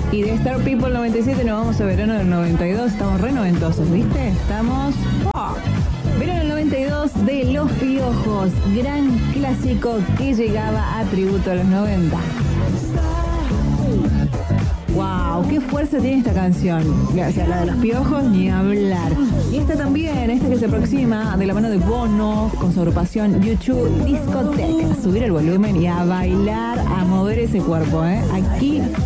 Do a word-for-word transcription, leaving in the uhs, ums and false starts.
Y de Star People noventa y siete nos vamos a verano del noventa y dos. Estamos re noventosos, ¿viste? Estamos... ¡Oh! Verano del noventa y dos de Los Piojos. Gran clásico que llegaba a tributo a los noventa. ¡Wow! ¡Qué fuerza tiene esta canción! O sea, la de Los Piojos, ni hablar. Y esta también, esta que se aproxima de la mano de Bono, con su agrupación YouTube Discotheque. A subir el volumen y a bailar, a mover ese cuerpo, ¿eh? Aquí